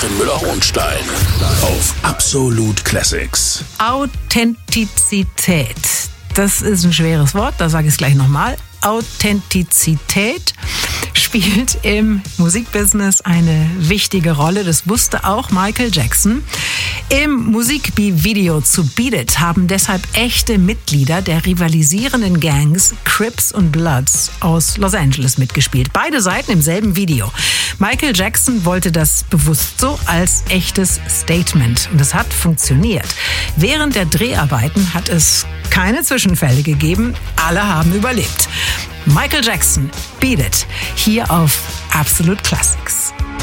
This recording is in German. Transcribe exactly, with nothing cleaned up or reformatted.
Katrin Müller-Hohenstein auf Absolute Classics. Authentizität. Das ist ein schweres Wort, da sage ich es gleich nochmal. Authentizität spielt im Musikbusiness eine wichtige Rolle. Das wusste auch Michael Jackson. Im Musikvideo zu Beat It haben deshalb echte Mitglieder der rivalisierenden Gangs Crips und Bloods aus Los Angeles mitgespielt. Beide Seiten im selben Video. Michael Jackson wollte das bewusst so als echtes Statement. Und es hat funktioniert. Während der Dreharbeiten hat es keine Zwischenfälle gegeben. Alle haben überlebt. Michael Jackson, Beat It, hier auf Absolute Classics.